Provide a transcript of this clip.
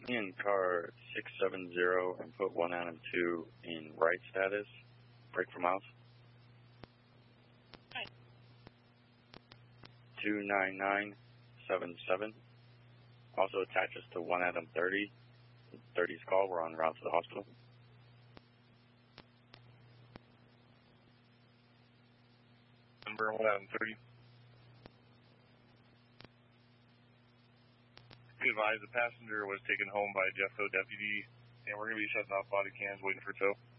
Me in car 670 and put 1 Adam 2 in right status. Brake for miles. 29977. Also attach us to 1 Adam 30. 30's call. We're en route to the hospital. Number 1 Adam 30. Be advised, the passenger was taken home by a Jeffco deputy, and we're going to be shutting off body cams waiting for tow.